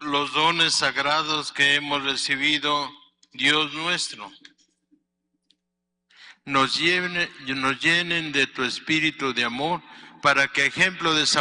los dones sagrados que hemos recibido, Dios nuestro. Nos llenen de tu espíritu de amor, para que ejemplo de